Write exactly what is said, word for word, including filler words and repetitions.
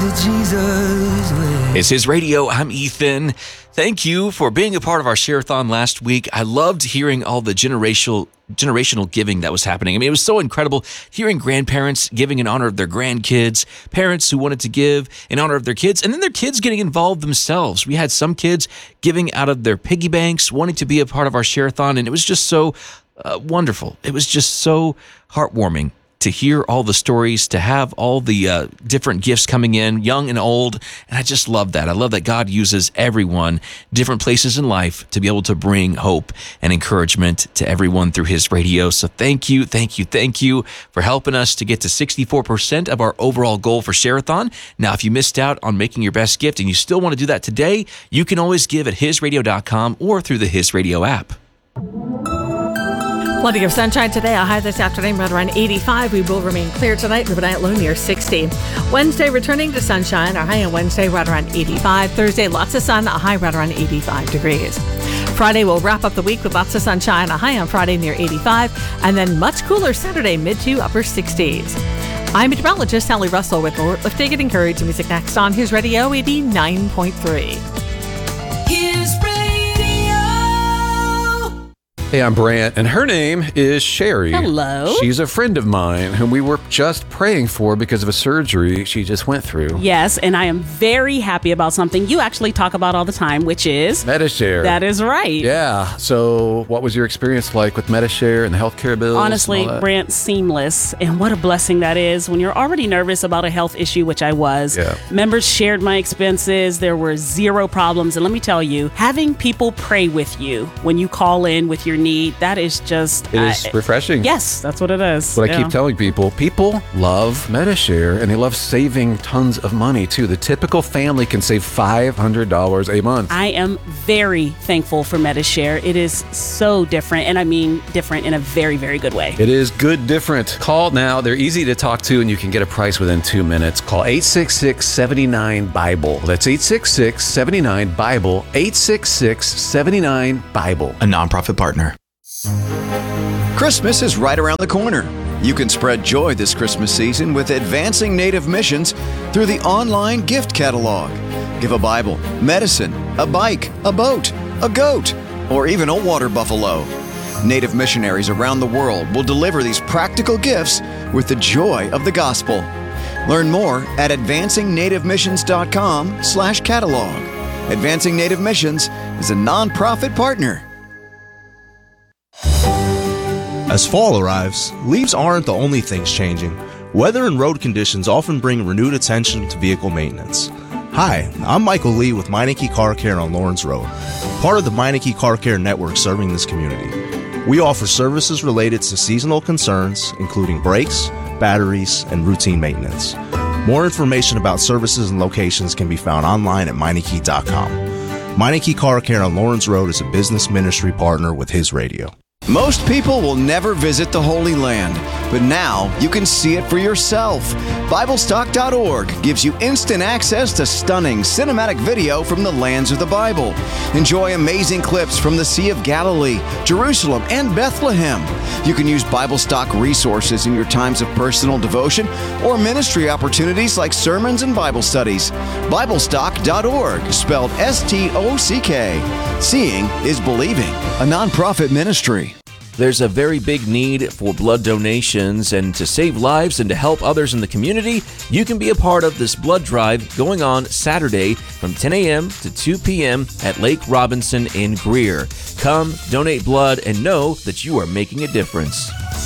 the Jesus way. It's His Radio. I'm Ethan. Thank you for being a part of our Share-a-thon last week. I loved hearing all the generational generational giving that was happening. I mean, it was so incredible hearing grandparents giving in honor of their grandkids, parents who wanted to give in honor of their kids, and then their kids getting involved themselves. We had some kids giving out of their piggy banks, wanting to be a part of our Share-a-thon, and it was just so uh, wonderful. It was just so heartwarming to hear all the stories, to have all the uh, different gifts coming in, young and old. And I just love that. I love that God uses everyone, different places in life, to be able to bring hope and encouragement to everyone through His Radio. So thank you, thank you, thank you for helping us to get to sixty-four percent of our overall goal for Share-a-thon. Now, if you missed out on making your best gift and you still want to do that today, you can always give at his radio dot com or through the His Radio app. Plenty of sunshine today. A high this afternoon right around eighty-five. We will remain clear tonight with a night low near sixty. Wednesday returning to sunshine. Our high on Wednesday right around eighty-five. Thursday lots of sun. A high right around eighty-five degrees. Friday will wrap up the week with lots of sunshine. A high on Friday near eighty-five. And then much cooler Saturday, mid to upper sixties. I'm meteorologist Sally Russell with more Lifting and Encouraging Music next on His Radio eighty-nine point three. His Radio. Hey, I'm Brant, and her name is Sherry. Hello. She's a friend of mine whom we were just praying for because of a surgery she just went through. Yes, and I am very happy about something you actually talk about all the time, which is... Medi-Share. That is right. Yeah. So what was your experience like with Medi-Share and the healthcare bills? Honestly, Brant, seamless. And what a blessing that is when you're already nervous about a health issue, which I was. Yeah. Members shared my expenses. There were zero problems. And let me tell you, having people pray with you when you call in with your need, that is just... It is uh, refreshing. Yes, that's what it is. What I yeah. keep telling people, people love Medi-Share, and they love saving tons of money, too. The typical family can save five hundred dollars a month. I am very thankful for Medi-Share. It is so different, and I mean different in a very, very good way. It is good different. Call now. They're easy to talk to, and you can get a price within two minutes. Call eight six six, seven nine, Bible. That's eight six six, seven nine, Bible. eight six six, seven nine, Bible. A nonprofit partner. Christmas is right around the corner. You can spread joy this Christmas season with Advancing Native Missions through the online gift catalog. Give a Bible, medicine, a bike, a boat, a goat, or even a water buffalo. Native missionaries around the world will deliver these practical gifts with the joy of the gospel. Learn more at advancing native missions dot com slash catalog. Advancing Native Missions is a nonprofit partner. As fall arrives, leaves aren't the only things changing. Weather and road conditions often bring renewed attention to vehicle maintenance. Hi, I'm Michael Lee with Meineke Car Care on Lawrence Road, part of the Meineke Car Care network serving this community. We offer services related to seasonal concerns, including brakes, batteries, and routine maintenance. More information about services and locations can be found online at Meineke dot com. Meineke Car Care on Lawrence Road is a business ministry partner with His Radio. Most people will never visit the Holy Land, but now you can see it for yourself. Bible Stock dot org gives you instant access to stunning cinematic video from the lands of the Bible. Enjoy amazing clips from the Sea of Galilee, Jerusalem, and Bethlehem. You can use BibleStock resources in your times of personal devotion or ministry opportunities like sermons and Bible studies. Bible Stock dot org, spelled S T O C K. Seeing is believing, a nonprofit ministry. There's a very big need for blood donations, and to save lives and to help others in the community, you can be a part of this blood drive going on Saturday from ten a.m. to two p.m. at Lake Robinson in Greer. Come, donate blood, and know that you are making a difference.